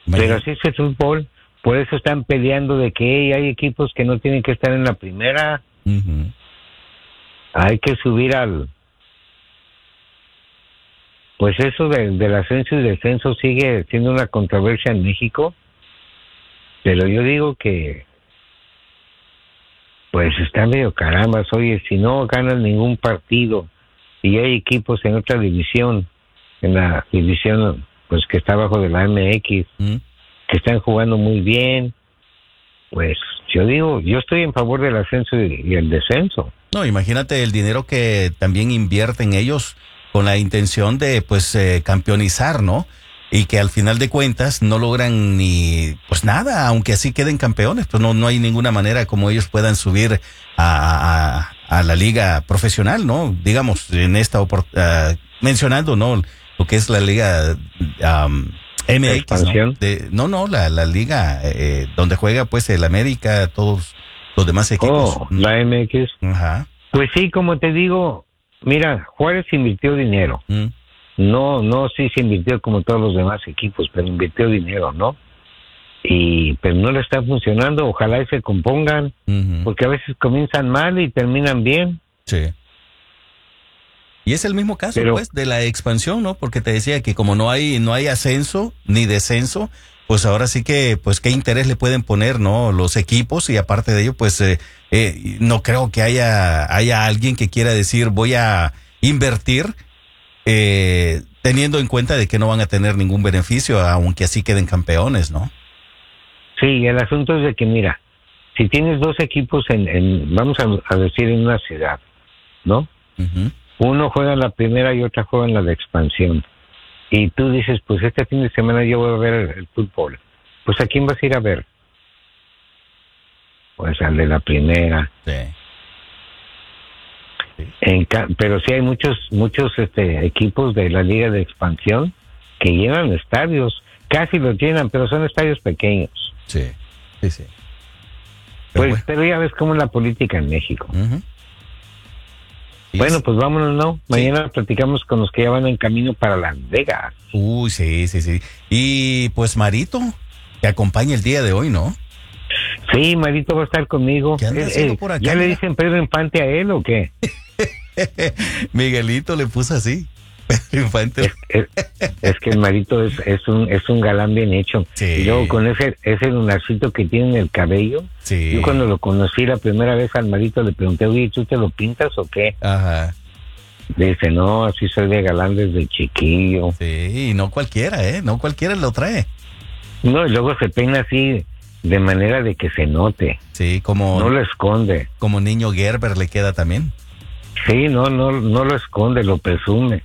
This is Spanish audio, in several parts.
Pero así es el fútbol. Por eso están peleando de que hay equipos que no tienen que estar en la primera. Uh-huh. Hay que subir al... Pues eso del ascenso y descenso sigue siendo una controversia en México. Pero yo digo que... Pues está medio carambas. Oye, si no ganan ningún partido y hay equipos en otra división, en la división pues que está abajo de la MX, que están jugando muy bien, pues yo digo, yo estoy en favor del ascenso y el descenso. No, imagínate el dinero que también invierten ellos con la intención de pues campeonizar, ¿no? Y que al final de cuentas no logran ni pues nada, aunque así queden campeones, pues no hay ninguna manera como ellos puedan subir a la liga profesional, ¿no? Digamos, en esta mencionando, ¿no? Lo que es la liga MX, ¿no? La liga donde juega pues el América, todos los demás equipos. La MX. Ajá. Pues sí, como te digo, mira, Juárez invirtió dinero. No, sí se invirtió como todos los demás equipos, pero invirtió dinero, ¿no? Pero no le está funcionando. Ojalá y se compongan, porque a veces comienzan mal y terminan bien. Sí. Y es el mismo caso, pues, de la expansión, ¿no? Porque te decía que como no hay ascenso ni descenso, pues ahora sí que, pues, qué interés le pueden poner, ¿no? Los equipos, y aparte de ello, pues, no creo que haya alguien que quiera decir, voy a invertir, teniendo en cuenta de que no van a tener ningún beneficio, aunque así queden campeones, ¿no? Sí, el asunto es de que, mira, si tienes dos equipos vamos a decir en una ciudad, ¿no? Uh-huh. Uno juega en la primera y otra juega en la de expansión. Y tú dices, pues este fin de semana yo voy a ver el fútbol. Pues ¿a quién vas a ir a ver? Pues al de la primera. Sí. Pero sí hay muchos equipos de la liga de expansión que llenan estadios. Casi los llenan, pero son estadios pequeños. Sí. Pero ya ves cómo es la política en México. Uh-huh. Bueno, pues vámonos, ¿no? Mañana platicamos con los que ya van en camino para Las Vegas. Uy, sí. Y pues Marito, te acompaña el día de hoy, ¿no? Sí, Marito va a estar conmigo. ¿Qué anda haciendo por acá? ¿Ya le dicen Pedro Infante a él o qué? Miguelito le puso así. Pedro Infante. Es que el Marito es un galán bien hecho. Sí. Y luego con ese lunarcito que tiene en el cabello. Sí. Yo cuando lo conocí la primera vez al Marito le pregunté, oye, ¿tú te lo pintas o qué? Ajá. Dice, no, así soy de galán desde chiquillo. Sí, y no cualquiera, no cualquiera lo trae. No, y luego se peina así de manera de que se note. Sí, como... No lo esconde. Como niño Gerber le queda también. Sí, no lo esconde, lo presume.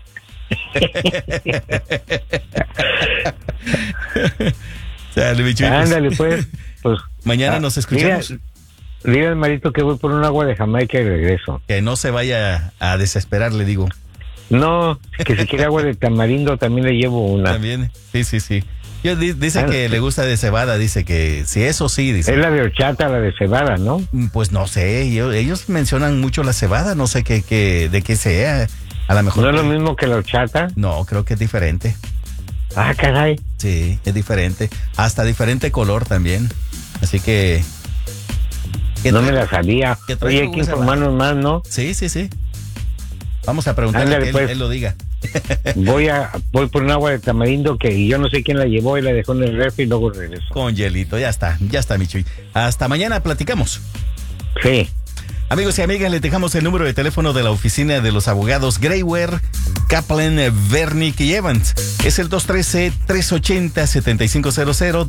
Ándale, pues mañana nos escuchamos. Dile al Marito que voy por un agua de Jamaica y regreso. Que no se vaya a desesperar, le digo. No, que si quiere agua de tamarindo también le llevo una. También, sí. Dice que le gusta de cebada, dice que sí, eso sí, dice. Es la de horchata, la de cebada, ¿no? Pues no sé, ellos mencionan mucho la cebada, no sé de qué sea. A lo mejor. ¿No es lo mismo que la horchata? No, creo que es diferente. Ah, caray. Sí, es diferente. Hasta diferente color también. Así que... No me la sabía. Oye, hay que informarnos más, ¿no? Sí. Vamos a preguntarle que él lo diga. Voy por un agua de tamarindo que yo no sé quién la llevó y la dejó en el refri y luego regresó. Con hielito, ya está, Michuy. Hasta mañana platicamos. Sí. Amigos y amigas, les dejamos el número de teléfono de la oficina de los abogados Greywer, Kaplan, Vernick y Evans. Es el 213-380-7500,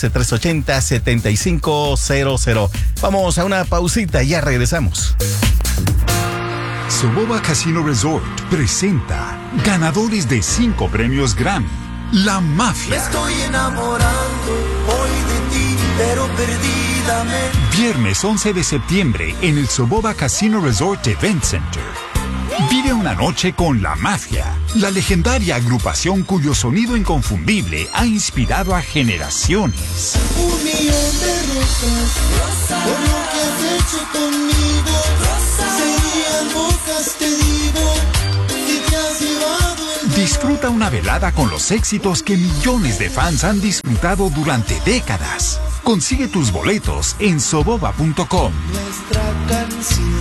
213-380-7500. Vamos a una pausita y ya regresamos. Soboba Casino Resort presenta ganadores de 5 premios Grammy. La Mafia. Me estoy enamorando hoy de ti, pero perdidamente. Viernes 11 de septiembre en el Soboba Casino Resort Event Center. Vive una noche con La Mafia, la legendaria agrupación cuyo sonido inconfundible ha inspirado a generaciones. 1 millón de rosas, por lo que has hecho conmigo, serían bocas, te digo, si te has llevado el Disfruta una velada con los éxitos que millones de fans han disfrutado durante décadas. Consigue tus boletos en soboba.com. Nuestra canción,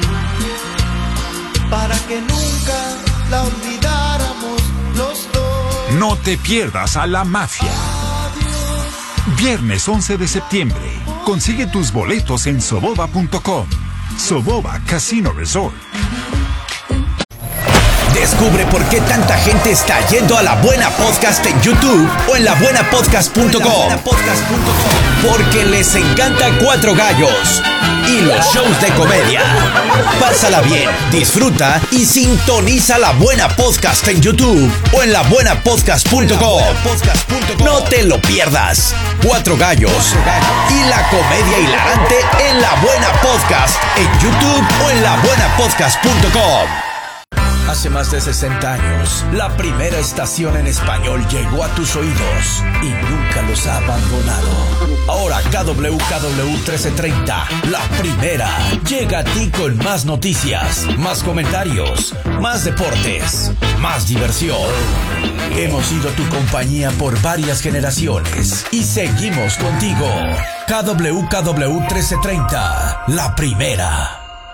para que nunca la olvidáramos los dos. No te pierdas a La Mafia. Viernes 11 de septiembre. Consigue tus boletos en soboba.com. Soboba Casino Resort. Descubre por qué tanta gente está yendo a La Buena Podcast en YouTube o en labuenapodcast.com. Porque les encanta Cuatro Gallos y los shows de comedia. Pásala bien, disfruta y sintoniza La Buena Podcast en YouTube o en labuenapodcast.com. No te lo pierdas. Cuatro Gallos y la comedia hilarante en La Buena Podcast en YouTube o en labuenapodcast.com. Hace más de 60 años, la primera estación en español llegó a tus oídos y nunca los ha abandonado. Ahora KWKW 1330, la primera, llega a ti con más noticias, más comentarios, más deportes, más diversión. Hemos sido tu compañía por varias generaciones y seguimos contigo. KWKW 1330, la primera.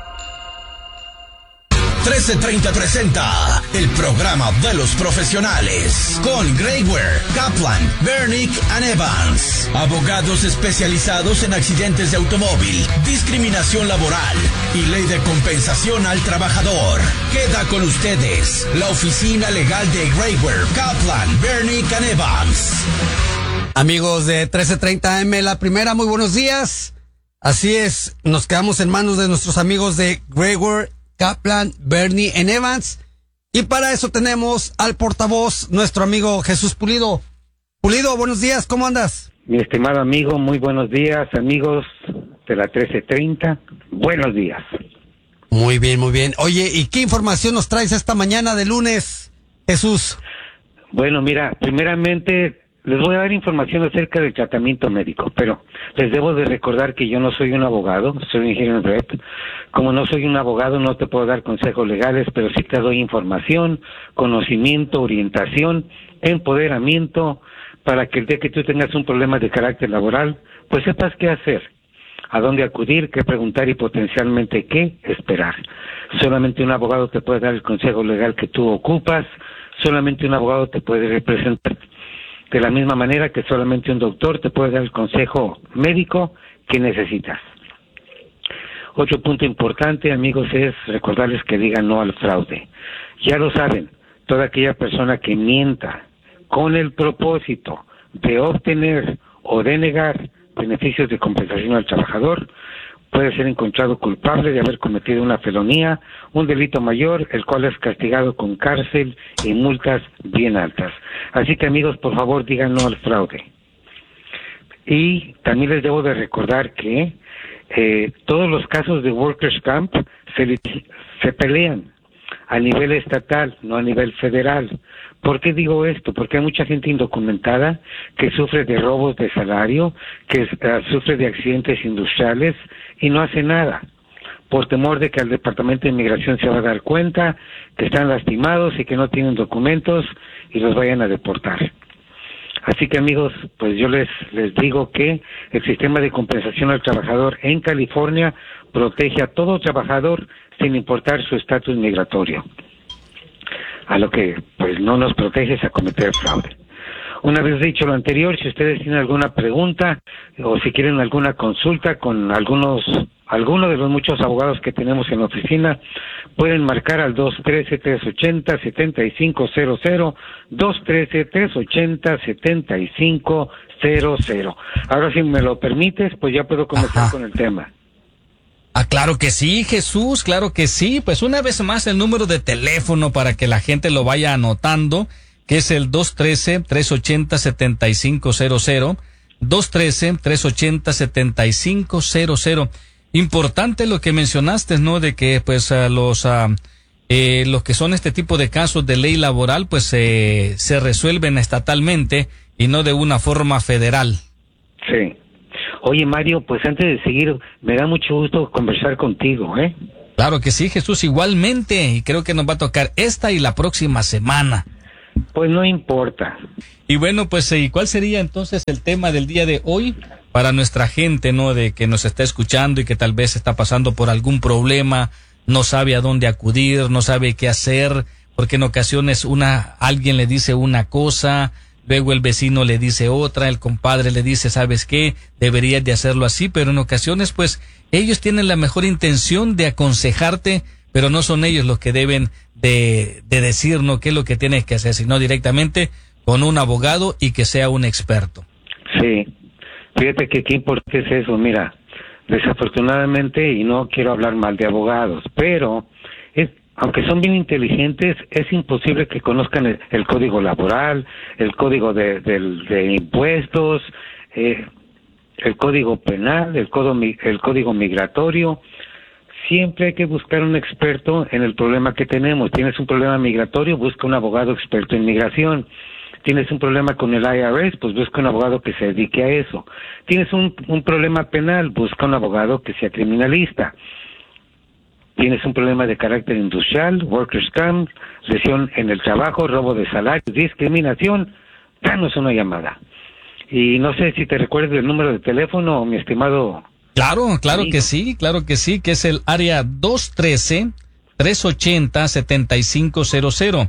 1330 presenta el programa de los profesionales con Greg Ware, Kaplan, Bernick and Evans. Abogados especializados en accidentes de automóvil, discriminación laboral y ley de compensación al trabajador. Queda con ustedes la oficina legal de Greg Ware, Kaplan, Bernick and Evans. Amigos de 1330 AM, la primera, muy buenos días. Así es, nos quedamos en manos de nuestros amigos de Greg Ware, Kaplan, Bernie and Evans, y para eso tenemos al portavoz, nuestro amigo Jesús Pulido. Pulido, buenos días, ¿cómo andas? Mi estimado amigo, muy buenos días, amigos de la 1330, buenos días. Muy bien, muy bien. Oye, ¿y qué información nos traes esta mañana de lunes, Jesús? Bueno, mira, primeramente les voy a dar información acerca del tratamiento médico, pero les debo de recordar que yo no soy un abogado, soy un ingeniero en red. Como no soy un abogado, no te puedo dar consejos legales, pero sí te doy información, conocimiento, orientación, empoderamiento, para que el día que tú tengas un problema de carácter laboral, pues sepas qué hacer, a dónde acudir, qué preguntar y potencialmente qué esperar. Solamente un abogado te puede dar el consejo legal que tú ocupas, solamente un abogado te puede representar. De la misma manera que solamente un doctor te puede dar el consejo médico que necesitas. Otro punto importante, amigos, es recordarles que digan no al fraude. Ya lo saben, toda aquella persona que mienta con el propósito de obtener o denegar beneficios de compensación al trabajador, puede ser encontrado culpable de haber cometido una felonía, un delito mayor, el cual es castigado con cárcel y multas bien altas. Así que, amigos, por favor, digan no al fraude. Y también les debo de recordar que todos los casos de Workers' Camp se pelean a nivel estatal, no a nivel federal. ¿Por qué digo esto? Porque hay mucha gente indocumentada que sufre de robos de salario, que sufre de accidentes industriales y no hace nada, por temor de que el Departamento de Inmigración se va a dar cuenta que están lastimados y que no tienen documentos y los vayan a deportar. Así que, amigos, pues yo les digo que el sistema de compensación al trabajador en California protege a todo trabajador sin importar su estatus migratorio. A lo que pues no nos protege es a cometer fraude. Una vez dicho lo anterior, si ustedes tienen alguna pregunta o si quieren alguna consulta con alguno de los muchos abogados que tenemos en la oficina, pueden marcar al 213-380-7500, 213-380-7500. Ahora, si me lo permites, pues ya puedo comenzar con el tema. Ah, claro que sí, Jesús, claro que sí. Pues una vez más el número de teléfono para que la gente lo vaya anotando, que es el 213-380-7500, 213-380-7500. Importante lo que mencionaste, ¿no? De que pues los que son este tipo de casos de ley laboral pues se resuelven estatalmente y no de una forma federal. Sí. Oye, Mario, pues antes de seguir, me da mucho gusto conversar contigo, Claro que sí, Jesús, igualmente, y creo que nos va a tocar esta y la próxima semana. Pues no importa. Y bueno, pues, ¿y cuál sería entonces el tema del día de hoy para nuestra gente, ¿no? De que nos está escuchando y que tal vez está pasando por algún problema, no sabe a dónde acudir, no sabe qué hacer, porque en ocasiones alguien le dice una cosa, luego el vecino le dice otra, el compadre le dice, ¿sabes qué? Deberías de hacerlo así, pero en ocasiones, pues, ellos tienen la mejor intención de aconsejarte, pero no son ellos los que deben de decir, ¿no?, qué es lo que tienes que hacer, sino directamente con un abogado y que sea un experto. Sí, fíjate que qué importante es eso. Mira, desafortunadamente, y no quiero hablar mal de abogados, pero aunque son bien inteligentes, es imposible que conozcan el código laboral, el código de impuestos, el código penal, el código migratorio. Siempre hay que buscar un experto en el problema que tenemos. Tienes un problema migratorio, busca un abogado experto en migración. Tienes un problema con el IRS, pues busca un abogado que se dedique a eso. Tienes un problema penal, busca un abogado que sea criminalista. Tienes un problema de carácter industrial, workers' comp, lesión en el trabajo, robo de salario, discriminación, danos una llamada. Y no sé si te recuerdas el número de teléfono, mi estimado. Claro que sí, que es el área 213-380-7500.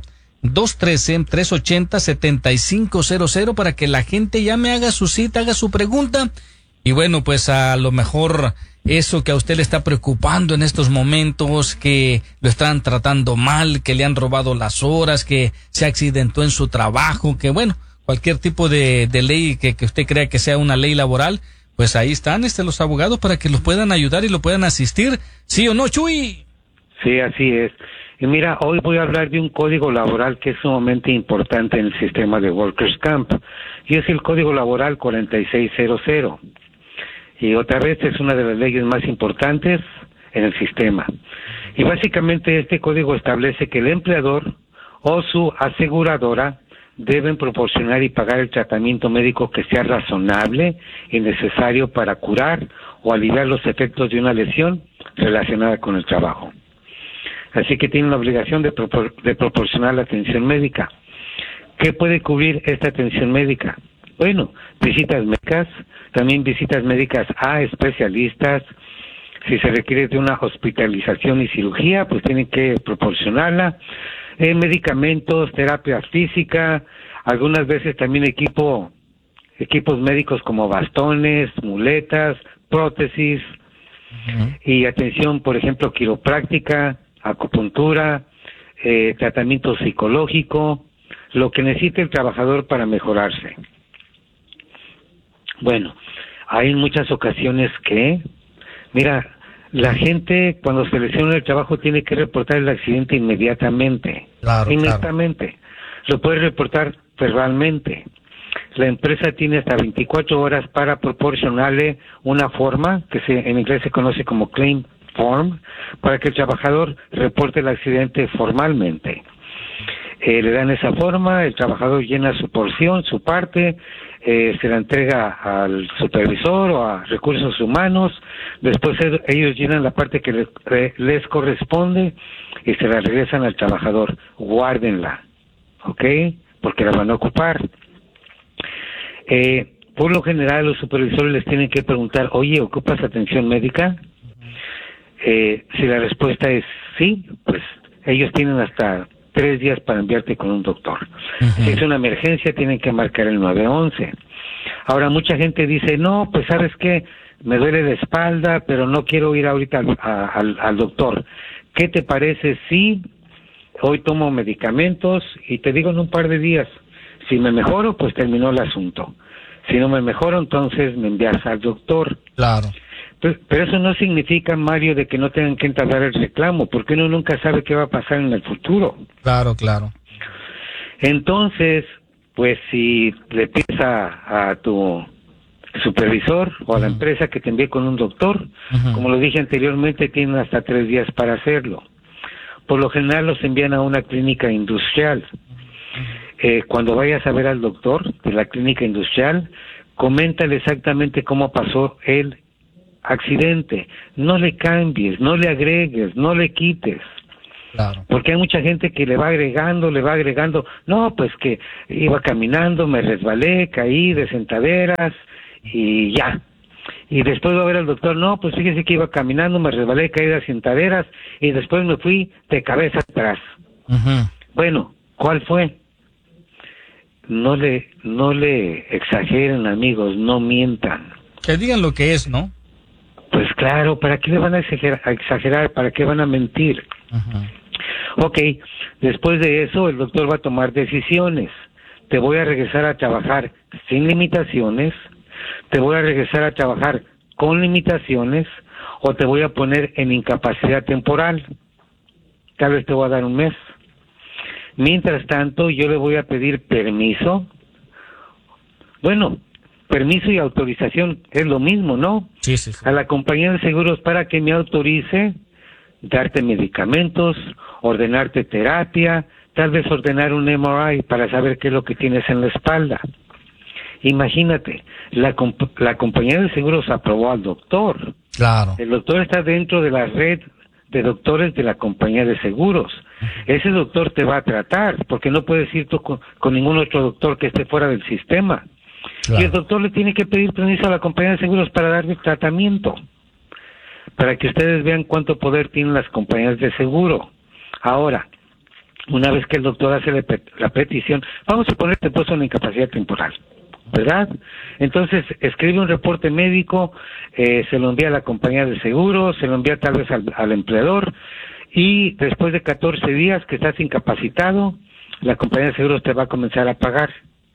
213-380-7500 para que la gente llame, haga su cita, haga su pregunta. Y bueno, pues a lo mejor eso que a usted le está preocupando en estos momentos, que lo están tratando mal, que le han robado las horas, que se accidentó en su trabajo, que bueno, cualquier tipo de ley que usted crea que sea una ley laboral, pues ahí están los abogados para que los puedan ayudar y lo puedan asistir. ¿Sí o no, Chuy? Sí, así es. Y mira, hoy voy a hablar de un código laboral que es sumamente importante en el sistema de Workers' Comp, y es el Código Laboral 4600. Y otra vez es una de las leyes más importantes en el sistema. Y básicamente este código establece que el empleador o su aseguradora deben proporcionar y pagar el tratamiento médico que sea razonable y necesario para curar o aliviar los efectos de una lesión relacionada con el trabajo. Así que tienen la obligación de proporcionar la atención médica. ¿Qué puede cubrir esta atención médica? Bueno, visitas médicas, también visitas médicas a especialistas. Si se requiere de una hospitalización y cirugía, pues tienen que proporcionarla. Medicamentos, terapia física, algunas veces también equipos médicos como bastones, muletas, prótesis, y atención, por ejemplo, quiropráctica, acupuntura, tratamiento psicológico, lo que necesite el trabajador para mejorarse. Bueno, hay muchas ocasiones que, mira, la gente cuando se lesiona el trabajo tiene que reportar el accidente inmediatamente. Inmediatamente. Lo puede reportar verbalmente. La empresa tiene hasta 24 horas para proporcionarle una forma que en inglés se conoce como claim form, para que el trabajador reporte el accidente formalmente. Le dan esa forma, el trabajador llena su porción, su parte, se la entrega al supervisor o a recursos humanos, después ellos llenan la parte que les corresponde y se la regresan al trabajador. Guárdenla, ¿ok? Porque la van a ocupar. Por lo general los supervisores les tienen que preguntar, oye, ¿ocupas atención médica? Si la respuesta es sí, pues ellos tienen hasta 3 días para enviarte con un doctor. Si es una emergencia, tienen que marcar el 911. Ahora, mucha gente dice, no, pues ¿sabes qué? Me duele la espalda, pero no quiero ir ahorita al doctor. ¿Qué te parece si hoy tomo medicamentos y te digo en un par de días? Si me mejoro, pues terminó el asunto. Si no me mejoro, entonces me envías al doctor. Claro. Pero eso no significa, Mario, de que no tengan que entablar el reclamo, porque uno nunca sabe qué va a pasar en el futuro. Claro. Entonces, pues si le pides a tu supervisor o a la empresa que te envíe con un doctor, como lo dije anteriormente, tienen hasta 3 días para hacerlo. Por lo general los envían a una clínica industrial. Cuando vayas a ver al doctor de la clínica industrial, coméntale exactamente cómo pasó el accidente. No le cambies, no le agregues, no le quites. Claro. Porque hay mucha gente que le va agregando, no, pues que iba caminando, me resbalé, caí de sentaderas y ya. Y después va a ver al doctor, no, pues fíjese que iba caminando, me resbalé, caí de sentaderas y después me fui de cabeza atrás. Bueno, ¿cuál fue? No le exageren, amigos, no mientan. Que digan lo que es, ¿no? Pues claro, ¿para qué le van a exagerar? ¿Para qué van a mentir? Ok, después de eso el doctor va a tomar decisiones. Te voy a regresar a trabajar sin limitaciones, te voy a regresar a trabajar con limitaciones, o te voy a poner en incapacidad temporal. Tal vez te voy a dar un mes. Mientras tanto, yo le voy a pedir permiso. Bueno, permiso y autorización es lo mismo, ¿no? Sí. A la compañía de seguros para que me autorice darte medicamentos, ordenarte terapia, tal vez ordenar un MRI para saber qué es lo que tienes en la espalda. Imagínate, la compañía de seguros aprobó al doctor. Claro. El doctor está dentro de la red de doctores de la compañía de seguros. Ese doctor te va a tratar, porque no puedes ir tú con ningún otro doctor que esté fuera del sistema. Claro. Y el doctor le tiene que pedir permiso a la compañía de seguros para darle tratamiento, para que ustedes vean cuánto poder tienen las compañías de seguro. Ahora, una vez que el doctor hace la petición, vamos a ponerte puesto en incapacidad temporal, ¿verdad? Entonces, escribe un reporte médico, se lo envía a la compañía de seguros, se lo envía tal vez al empleador, y después de 14 días que estás incapacitado, la compañía de seguros te va a comenzar a pagar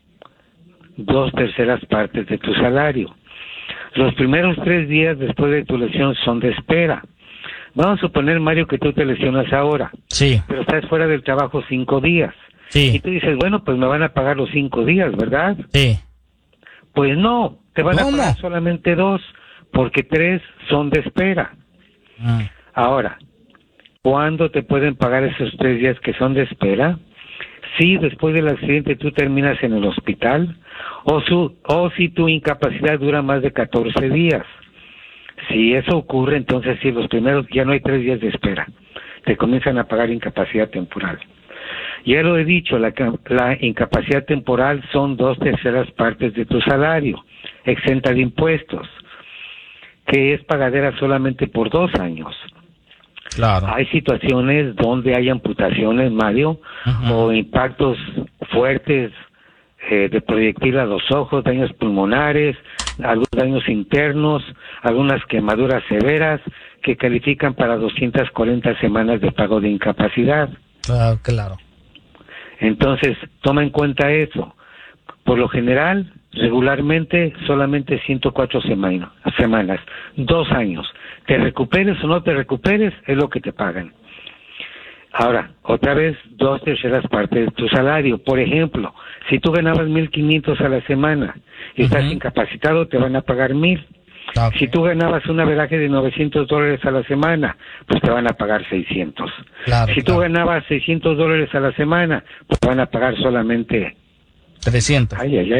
2/3 partes de tu salario. Los primeros 3 días después de tu lesión son de espera. Vamos a suponer, Mario, que tú te lesionas ahora. Sí. Pero estás fuera del trabajo 5 días. Sí. Y tú dices, bueno, pues me van a pagar los 5 días, ¿verdad? Sí. Pues no, te van ¿Cómo? a pagar solamente 2, porque 3 son de espera. Ahora, ¿cuándo te pueden pagar esos 3 días que son de espera? Si después del accidente tú terminas en el hospital, o si tu incapacidad dura más de 14 días. Si eso ocurre, entonces sí, los primeros ya no hay 3 días de espera. Te comienzan a pagar incapacidad temporal. Ya lo he dicho, la incapacidad temporal son 2/3 partes de tu salario, exenta de impuestos, que es pagadera solamente por 2 años. Claro. Hay situaciones donde hay amputaciones, Mario, o impactos fuertes de proyectil a los ojos, daños pulmonares, algunos daños internos, algunas quemaduras severas que califican para 240 semanas de pago de incapacidad. Claro. Entonces, toma en cuenta eso. Por lo general, regularmente, solamente 104 semanas, 2 años. Te recuperes o no te recuperes, es lo que te pagan. Ahora, otra vez, 2/3 partes de tu salario. Por ejemplo, si tú ganabas 1,500 a la semana y estás incapacitado, te van a pagar 1,000. Okay. Si tú ganabas un averaje de $900 a la semana, pues te van a pagar 600. Claro, Si tú ganabas $600 a la semana, pues te van a pagar solamente 300.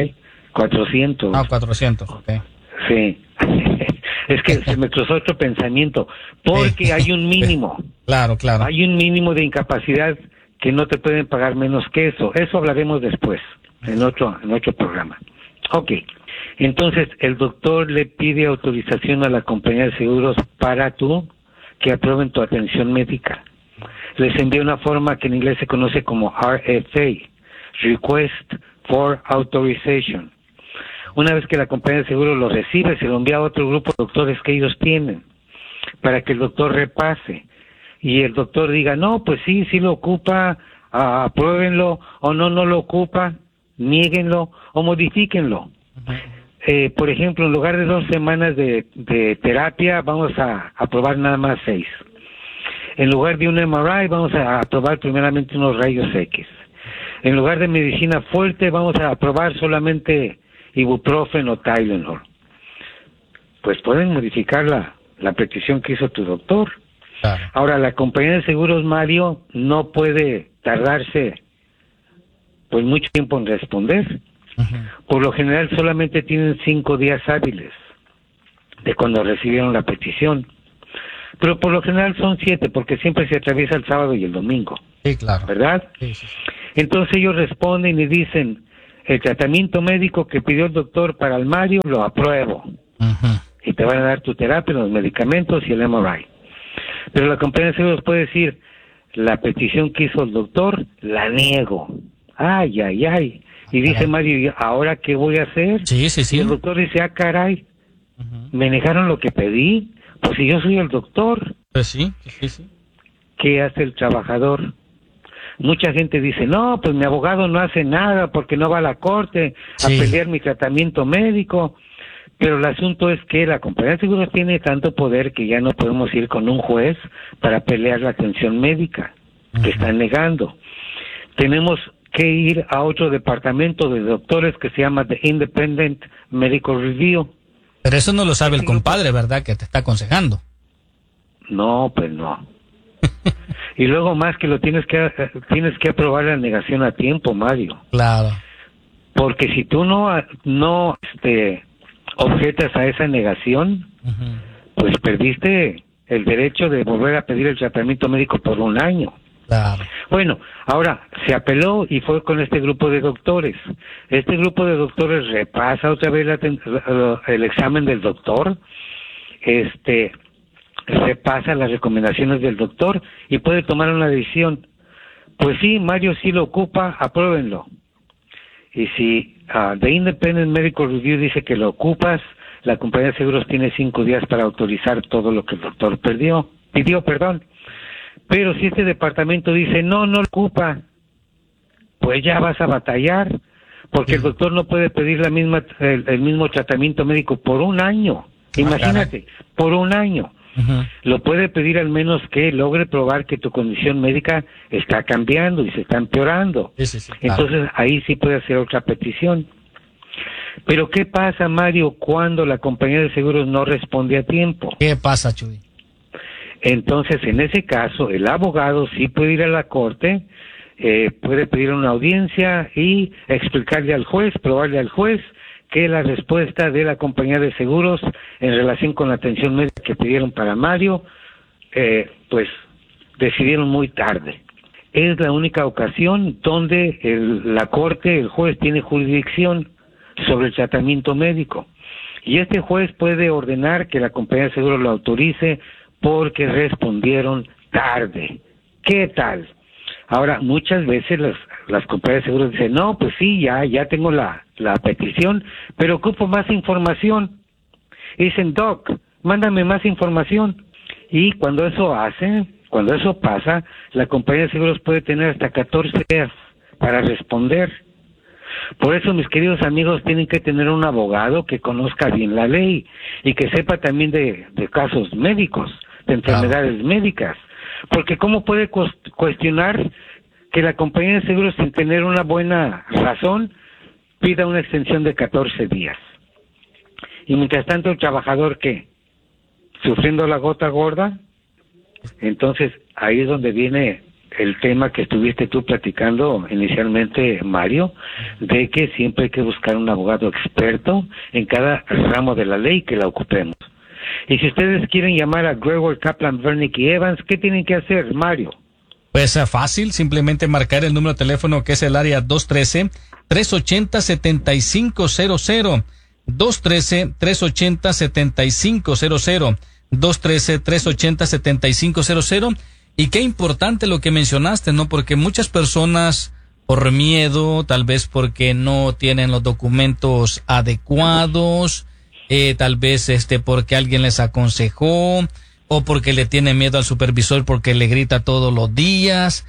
400. 400, ok. Sí. Es que se me cruzó otro pensamiento, porque hay un mínimo. Claro. Hay un mínimo de incapacidad que no te pueden pagar menos que eso. Eso hablaremos después, en otro programa. Ok. Entonces, el doctor le pide autorización a la compañía de seguros para que aprueben tu atención médica. Les envía una forma que en inglés se conoce como RFA, Request for Authorization. Una vez que la compañía de seguros lo recibe, se lo envía a otro grupo de doctores que ellos tienen, para que el doctor repase. Y el doctor diga, no, pues sí lo ocupa, apruébenlo, o no lo ocupa, niéguenlo, o modifíquenlo. Por ejemplo, en lugar de 2 semanas de terapia, vamos a aprobar nada más 6. En lugar de un MRI, vamos a aprobar primeramente unos rayos X. En lugar de medicina fuerte, vamos a aprobar solamente ibuprofeno o Tylenol. Pues pueden modificar la petición que hizo tu doctor. Claro. Ahora, la compañía de seguros, Mario, no puede tardarse pues mucho tiempo en responder. Por lo general solamente tienen 5 días hábiles de cuando recibieron la petición. pero por lo general son 7 porque siempre se atraviesa el sábado y el domingo. Sí, claro. ¿Verdad? Sí. Entonces ellos responden y dicen, el tratamiento médico que pidió el doctor para el Mario lo apruebo. Y te van a dar tu terapia, los medicamentos y el MRI. Pero la compañía de seguros puede decir, la petición que hizo el doctor, la niego. Ay. Y dice Mario, ¿ahora qué voy a hacer? Sí. Y el doctor dice, caray, me negaron lo que pedí. Pues si yo soy el doctor. Pues sí. ¿Qué hace el trabajador? Mucha gente dice, no, pues mi abogado no hace nada porque no va a la corte a pelear mi tratamiento médico. Pero el asunto es que la compañía de seguros tiene tanto poder que ya no podemos ir con un juez para pelear la atención médica que están negando. Tenemos que ir a otro departamento de doctores que se llama The Independent Medical Review. Pero eso no lo sabe el compadre, ¿verdad? Que te está aconsejando. No, pues no. Y luego más que tienes que aprobar la negación a tiempo, Mario. Claro. Porque si tú no objetas a esa negación, pues perdiste el derecho de volver a pedir el tratamiento médico por un año. Claro. Bueno, ahora se apeló y fue con este grupo de doctores. Este grupo de doctores repasa otra vez el examen del doctor, repasa las recomendaciones del doctor y puede tomar una decisión. Pues sí, Mario sí lo ocupa, apruébenlo. Y si The Independent Medical Review dice que lo ocupas, la compañía de seguros tiene 5 días para autorizar todo lo que el doctor pidió. Pero si este departamento dice, no lo ocupa, pues ya vas a batallar, porque el doctor no puede pedir el mismo tratamiento médico por un año. Imagínate, por un año. Lo puede pedir al menos que logre probar que tu condición médica está cambiando y se está empeorando. Sí, claro. Entonces ahí sí puede hacer otra petición. Pero ¿qué pasa, Mario, cuando la compañía de seguros no responde a tiempo? ¿Qué pasa, Chuy? Entonces, en ese caso, el abogado sí puede ir a la corte, puede pedir una audiencia y explicarle al juez, probarle al juez que la respuesta de la compañía de seguros en relación con la atención médica que pidieron para Mario, pues decidieron muy tarde. Es la única ocasión donde la corte, el juez tiene jurisdicción sobre el tratamiento médico. Y este juez puede ordenar que la compañía de seguros lo autorice porque respondieron tarde. ¿Qué tal? Ahora, muchas veces las compañías de seguros dicen, no, pues sí, ya tengo la petición, pero ocupo más información. Y dicen, Doc, mándame más información. Y cuando eso pasa, la compañía de seguros puede tener hasta 14 días para responder. Por eso, mis queridos amigos, tienen que tener un abogado que conozca bien la ley y que sepa también de casos médicos, de enfermedades médicas. Porque ¿cómo puede cuestionar que la compañía de seguros, sin tener una buena razón, pida una extensión de 14 días? Y mientras tanto, el trabajador, ¿qué? ¿Sufriendo la gota gorda? Entonces, ahí es donde viene el tema que estuviste tú platicando inicialmente, Mario, de que siempre hay que buscar un abogado experto en cada ramo de la ley que la ocupemos. Y si ustedes quieren llamar a Gregor, Kaplan, Wernick y Evans, ¿qué tienen que hacer, Mario? Pues fácil, simplemente marcar el número de teléfono que es el área 213-380-7500. 213-380-7500. 213-380-7500. Y qué importante lo que mencionaste, ¿no? Porque muchas personas, por miedo, tal vez porque no tienen los documentos adecuados, tal vez porque alguien les aconsejó, o porque le tiene miedo al supervisor porque le grita todos los días,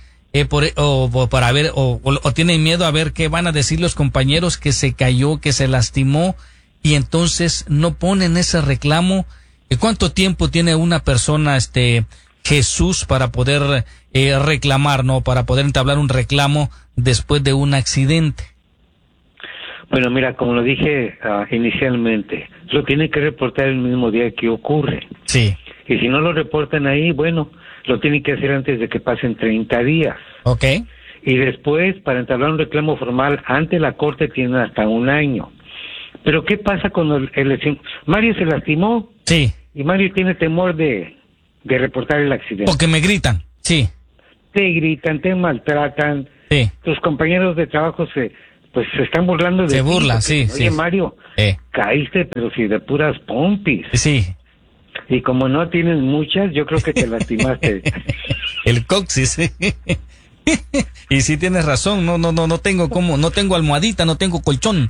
o tienen miedo a ver qué van a decir los compañeros, que se cayó, que se lastimó, y entonces no ponen ese reclamo. ¿Cuánto tiempo tiene una persona, Jesús, para poder reclamar, no? Para poder entablar un reclamo después de un accidente. Bueno, mira, como lo dije inicialmente, lo tienen que reportar el mismo día que ocurre. Sí. Y si no lo reportan ahí, bueno, lo tienen que hacer antes de que pasen 30 días. Ok. Y después, para entablar un reclamo formal ante la corte, tienen hasta un año. Pero ¿qué pasa cuando Mario se lastimó? Sí. Y Mario tiene temor de de reportar el accidente. Porque me gritan, sí. Te gritan, te maltratan. Sí. Tus compañeros de trabajo se están burlando de ti. Se burlan, porque, sí. Oye, Mario, caíste, pero si de puras pompis. Sí. Y como no tienes muchas, yo creo que te lastimaste. El coxis. Y sí tienes razón, no tengo almohadita, no tengo colchón.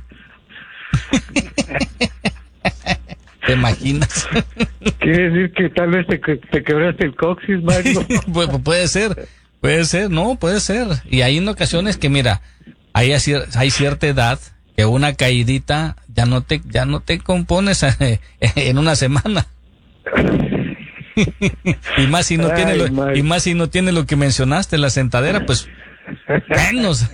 ¿Te imaginas? ¿Quiere decir que tal vez te quebraste el coxis, Mario? Pues puede ser, puede ser. Y hay en ocasiones que, mira, hay cierta edad que una caidita ya no te compones en una semana. Y más si no tiene lo que mencionaste, la sentadera, pues menos.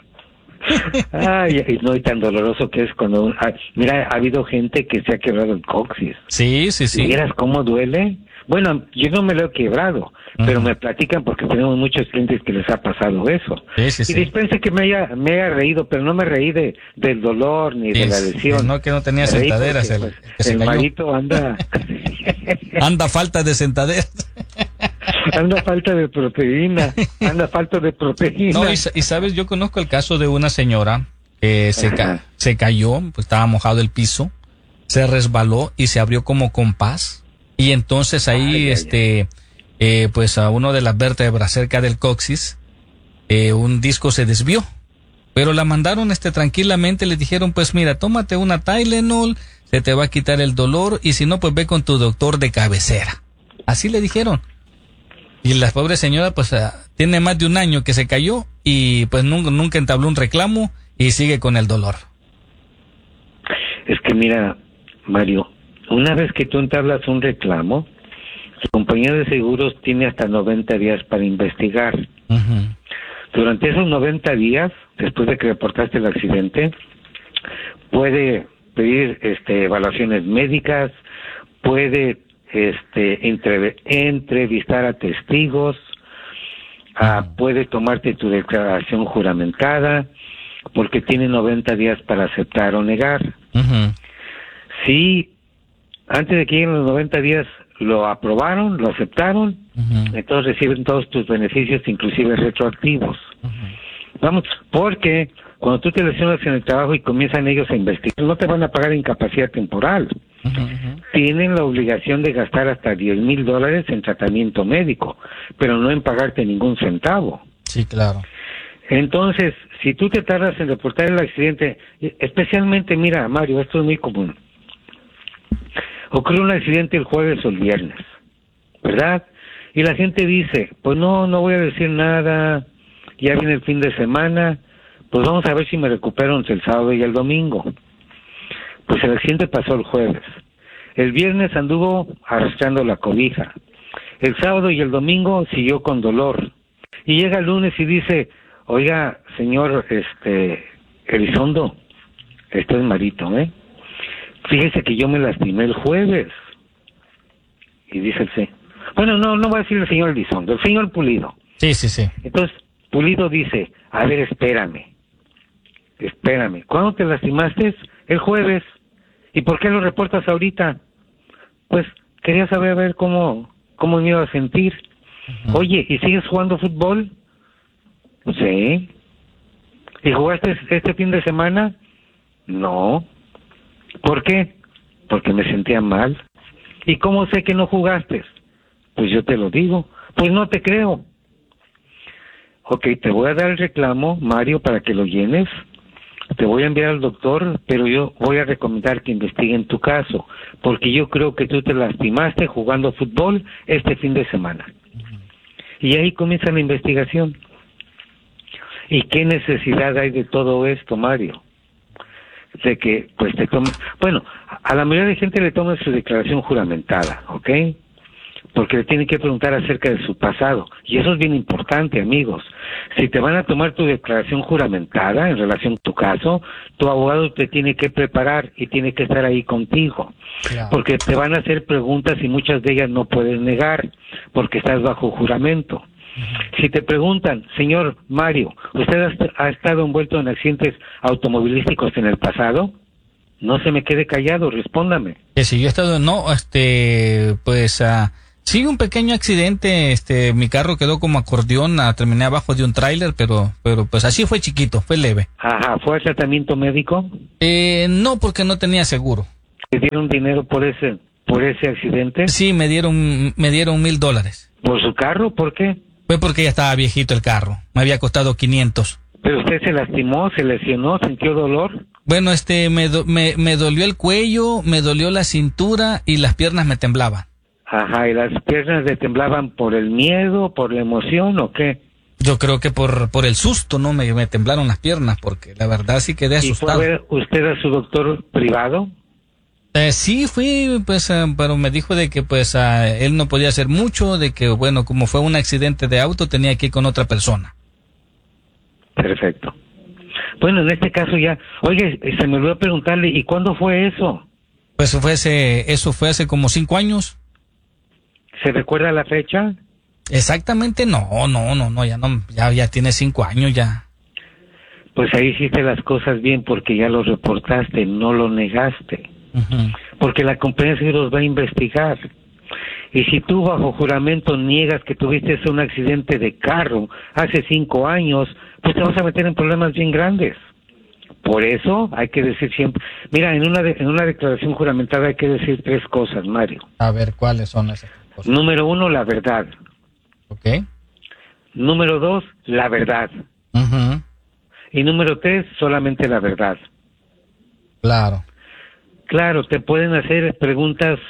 Ay, no, y tan doloroso que es cuando... mira, ha habido gente que se ha quebrado el coxis. Sí. ¿Vieras cómo duele? Bueno, yo no me lo he quebrado, pero me platican porque tenemos muchos clientes que les ha pasado eso. Sí. Y dispense que me haya reído, pero no me reí del dolor ni de la lesión. No, que no tenía sentaderas. El marito anda... Anda falta de sentaderas. Anda falta de proteína. No, y sabes, yo conozco el caso de una señora que se cayó, pues estaba mojado el piso, se resbaló y se abrió como compás. Y entonces ahí, pues a uno de las vértebras cerca del coxis, un disco se desvió. Pero la mandaron tranquilamente, le dijeron, pues mira, tómate una Tylenol, se te va a quitar el dolor, y si no, pues ve con tu doctor de cabecera. Así le dijeron. Y la pobre señora, pues tiene más de un año que se cayó y pues nunca entabló un reclamo y sigue con el dolor. Es que mira, Mario, una vez que tú entablas un reclamo, su compañía de seguros tiene hasta 90 días para investigar. Uh-huh. Durante esos 90 días, después de que reportaste el accidente, puede pedir evaluaciones médicas, puede entrevistar a testigos, puede tomarte tu declaración juramentada, porque tiene 90 días para aceptar o negar. Uh-huh. Si antes de que lleguen los 90 días lo aprobaron, lo aceptaron, uh-huh, entonces reciben todos tus beneficios, inclusive retroactivos. Uh-huh. Vamos, porque cuando tú te lesionas en el trabajo y comienzan ellos a investigar, no te van a pagar incapacidad temporal. Uh-huh, uh-huh. Tienen la obligación de gastar hasta $10,000 en tratamiento médico, pero no en pagarte ningún centavo. Sí, claro. Entonces, si tú te tardas en reportar el accidente, especialmente, mira, Mario, esto es muy común. Ocurre un accidente el jueves o el viernes, ¿verdad? Y la gente dice, pues no voy a decir nada, ya viene el fin de semana, pues vamos a ver si me recupero entre el sábado y el domingo. Pues el accidente pasó el jueves. El viernes anduvo arrastrando la cobija. El sábado y el domingo siguió con dolor. Y llega el lunes y dice, oiga, señor Elizondo, esto es Marito, fíjese que yo me lastimé el jueves. Y dice el sí. Bueno, no voy a decir el señor Elizondo, el señor Pulido. Sí, sí, sí. Entonces, Pulido dice, a ver, espérame. ¿Cuándo te lastimaste? El jueves. ¿Y por qué lo reportas ahorita? Pues quería saber a ver cómo me iba a sentir. Uh-huh. Oye, ¿y sigues jugando fútbol? Sí. ¿Y jugaste este fin de semana? No. ¿Por qué? Porque me sentía mal. ¿Y cómo sé que no jugaste? Pues yo te lo digo. Pues no te creo. Ok, te voy a dar el reclamo, Mario, para que lo llenes. Te voy a enviar al doctor, pero yo voy a recomendar que investiguen tu caso, porque yo creo que tú te lastimaste jugando fútbol este fin de semana. Uh-huh. Y ahí comienza la investigación. ¿Y qué necesidad hay de todo esto, Mario? De que, pues, te tomen... Bueno, a la mayoría de gente le toman su declaración juramentada, ¿ok? Porque le tienen que preguntar acerca de su pasado. Y eso es bien importante, amigos. Si te van a tomar tu declaración juramentada en relación a tu caso, tu abogado te tiene que preparar y tiene que estar ahí contigo. Claro. Porque te van a hacer preguntas y muchas de ellas no puedes negar, porque estás bajo juramento. Uh-huh. Si te preguntan, señor Mario, ¿usted ha estado envuelto en accidentes automovilísticos en el pasado? No se me quede callado, respóndame. Que si yo he estado, no, pues... Sí, un pequeño accidente, mi carro quedó como acordeón, terminé abajo de un tráiler, pero pues así fue chiquito, fue leve. Ajá, ¿fue al tratamiento médico? No, porque no tenía seguro. ¿Te dieron dinero por ese accidente? Sí, me dieron $1,000. ¿Por su carro? ¿Por qué? Fue porque ya estaba viejito el carro, me había costado 500. ¿Pero usted se lastimó, se lesionó, sintió dolor? Bueno, me dolió el cuello, me dolió la cintura y las piernas me temblaban. Ajá, ¿y las piernas le temblaban por el miedo, por la emoción o qué? Yo creo que por el susto, ¿no? Me temblaron las piernas porque la verdad sí quedé asustado. ¿Y fue a ver usted a su doctor privado? Sí, fui, pues, pero me dijo de que, pues, él no podía hacer mucho, de que, bueno, como fue un accidente de auto, tenía que ir con otra persona. Perfecto. Bueno, en este caso ya, oye, se me olvidó preguntarle, ¿y cuándo fue eso? Pues eso fue hace como 5 años. ¿Se recuerda la fecha? Exactamente, no, ya tiene 5 años ya. Pues ahí hiciste las cosas bien porque ya lo reportaste, no lo negaste. Uh-huh. Porque la compañía de seguros va a investigar. Y si tú bajo juramento niegas que tuviste un accidente de carro hace 5 años, pues te vas a meter en problemas bien grandes. Por eso hay que decir siempre, mira, en una declaración juramentada hay que decir 3 cosas, Mario. A ver, ¿cuáles son esas cosas? Número 1, la verdad. Ok. Número 2, la verdad. Uh-huh. Y número 3, solamente la verdad. Claro. Claro, te pueden hacer preguntas,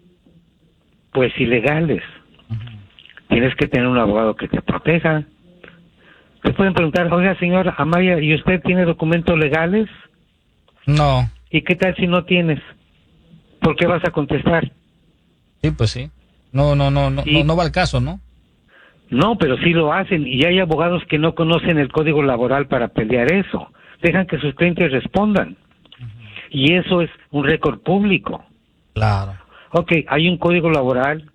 pues, ilegales. Uh-huh. Tienes que tener un abogado que te proteja. Te pueden preguntar, oiga, señor Amaya, ¿y usted tiene documentos legales? No. ¿Y qué tal si no tienes? ¿Por qué vas a contestar? Sí, pues sí. No va al caso, ¿no? No, pero sí lo hacen, y hay abogados que no conocen el código laboral para pelear eso. Dejan que sus clientes respondan. Y eso es un récord público. Claro. Ok, hay un código laboral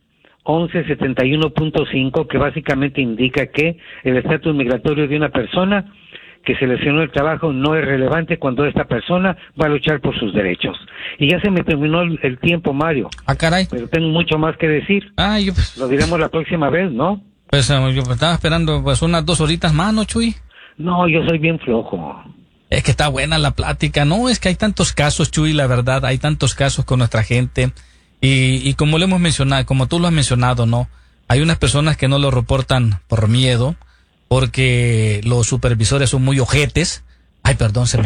1171.5 que básicamente indica que el estatus migratorio de una persona que se lesionó el trabajo no es relevante cuando esta persona va a luchar por sus derechos. Y ya se me terminó el tiempo, Mario. Ah, caray. Pero tengo mucho más que decir. Yo pues... Lo diremos la próxima vez, ¿no? Pues yo estaba esperando pues unas 2 horitas más, ¿no, Chuy? No, yo soy bien flojo. Es que está buena la plática, no, es que hay tantos casos, Chuy, la verdad, hay tantos casos con nuestra gente y como lo hemos mencionado, como tú lo has mencionado, ¿no? Hay unas personas que no lo reportan por miedo, porque los supervisores son muy ojetes. Ay, perdón, se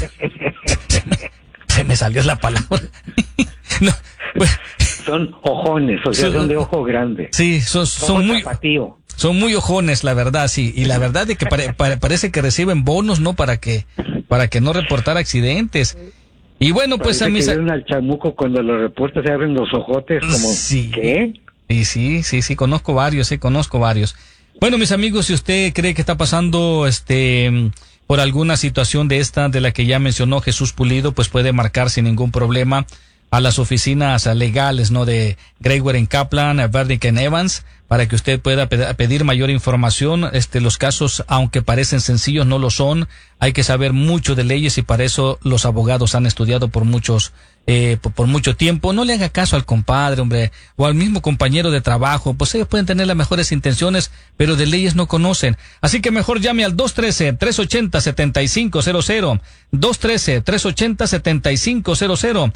me salió la palabra. No, pues, son ojones, o sea, son de ojo grande. Sí, son muy ojones, la verdad, sí. Y la verdad es que parece que reciben bonos, ¿no? Para que no reportar accidentes. Y bueno, pues a mis... al chamuco cuando lo reporta se abren los ojotes como... Sí. ¿Qué? Sí, conozco varios. Bueno, mis amigos, si usted cree que está pasando por alguna situación de la que ya mencionó Jesús Pulido, pues puede marcar sin ningún problema a las oficinas legales, ¿no? De Gregory Kaplan, Bernick Evans, para que usted pueda pedir mayor información. Los casos, aunque parecen sencillos, no lo son. Hay que saber mucho de leyes y para eso los abogados han estudiado por mucho tiempo. No le haga caso al compadre, hombre, o al mismo compañero de trabajo. Pues ellos pueden tener las mejores intenciones, pero de leyes no conocen. Así que mejor llame al 213-380-7500, 213-380-7500,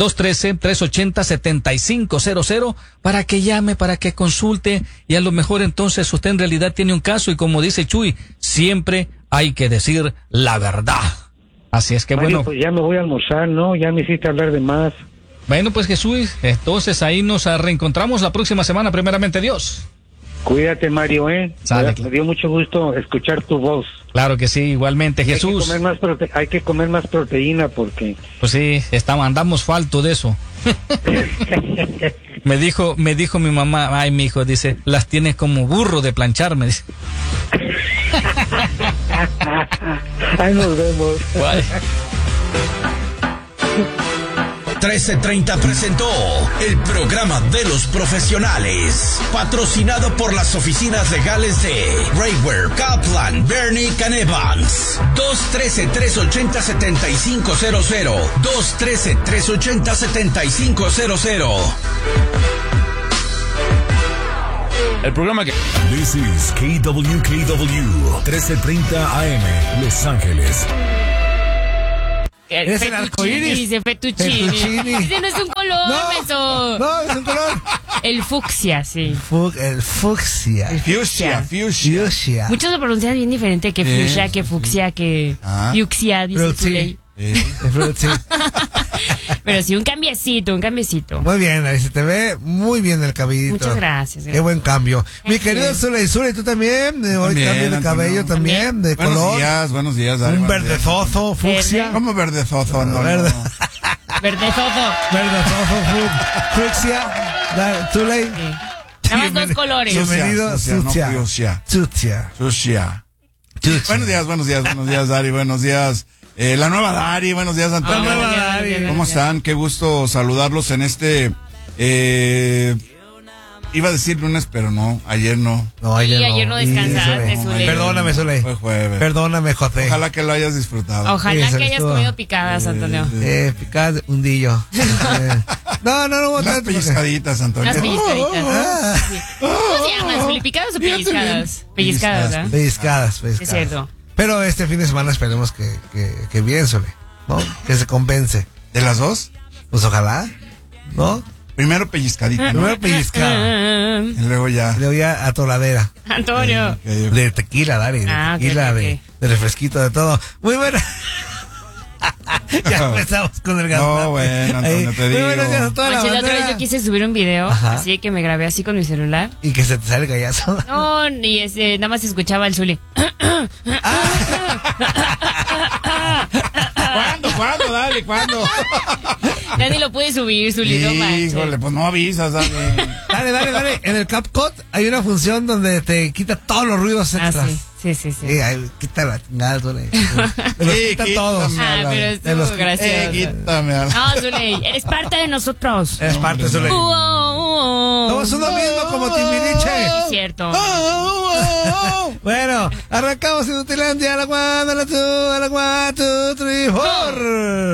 213-380-7500, para que llame, para que consulte, y a lo mejor entonces usted en realidad tiene un caso, y como dice Chuy, siempre hay que decir la verdad. Así es que Mario, bueno. Pues ya me voy a almorzar, ¿no? Ya me hiciste hablar de más. Bueno, pues Jesús, entonces ahí nos reencontramos la próxima semana, primeramente Dios. Cuídate, Mario, Sale. Me dio mucho gusto escuchar tu voz. Claro que sí, igualmente, Jesús. Hay que comer más proteína porque... Pues sí, andamos falto de eso. Me dijo mi mamá, ay, mi hijo, dice, las tienes como burro de planchar, me dice. Ahí nos vemos. Bye. 1330 presentó el programa de los profesionales, patrocinado por las oficinas legales de Gregory Kaplan, Bernick Evans. 213-380-7500, 213-380-7500. El programa que... This is KWKW 1330 AM, Los Ángeles. ¿Es el arcoíris? Dice fettuccini. Ese no es un color, eso. No, es un color. El fucsia, sí. El fucsia. Fuchsia. Muchos lo pronuncian bien diferente, que fuchsia, que fucsia, que fuchsia, dice Zuley. Pero sí, un cambiecito. Muy bien, ahí se te ve muy bien el cabellito. Muchas gracias. Qué buen cambio. Mi querido Zuley, tú también, hoy cambio de cabello también, de color. Buenos días, Dari. Un verdezozo, fucsia. ¿Cómo verdezozo? No, Verdezozo, fucsia. Zuley. Nada más dos colores. Bienvenido, Sucia. Buenos días, Dari. Buenos días. La nueva Dari, buenos días, Antonio. ¿Cómo están? Qué gusto saludarlos en este... iba a decir lunes, pero no, ayer no. No, ayer no descansaste, Zuley. Perdóname, Zuley. Fue jueves. Perdóname, José. Ojalá que lo hayas disfrutado. Ojalá que hayas comido picadas, Antonio. Picadas, hundillo. No. Unas pellizcaditas, Antonio. Unas pellizcaditas. ¿Cómo se llaman, Zuley? ¿Picadas o pellizcadas? Pellizcadas, ¿eh? Pellizcadas. Es cierto. Pero este fin de semana esperemos que bien, Zuley, ¿no? Que se compense. ¿De las dos? Pues ojalá, ¿no? Primero pellizcadita. Primero pellizcada. Y luego ya atoladera. Antonio. De tequila, Dari. De tequila, okay. De refresquito, de todo. Muy buena. Ya empezamos con el gato. No, bueno, Antonio, te digo. La otra vez yo quise subir un video, así que me grabé así con mi celular. Y que se te sale el gallazo. No, y nada más escuchaba el Zuley. ¿Cuándo, Dale? ¿Cuándo? Ya ni lo pude subir, Zuley, no manches. Híjole, pues no avisas, Dale. Dale. En el CapCut hay una función donde te quita todos los ruidos extras. Sí. Quita la chingada, Zuley. Me los quita todos. Pero estuvo gracioso. Quítame. No, Zuley, eres parte de nosotros. Eres parte, Zuley. Somos uno mismo como Timbiriche. Es cierto. Bueno, arrancamos en Utilandia a la 1, a la 2, a la 1, 2, 3, 4.